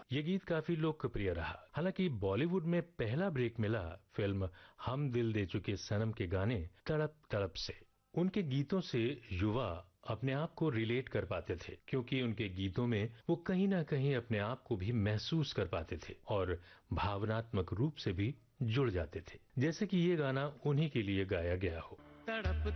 ये गीत काफी लोकप्रिय रहा। हालांकि बॉलीवुड में पहला ब्रेक मिला फिल्म हम दिल दे चुके सनम के गाने तड़प तड़प से। उनके गीतों से युवा अपने आप को रिलेट कर पाते थे, क्योंकि उनके गीतों में वो कहीं ना कहीं अपने आप को भी महसूस कर पाते थे और भावनात्मक रूप से भी जुड़ जाते थे, जैसे कि ये गाना उन्हीं के लिए गाया गया हो। तड़प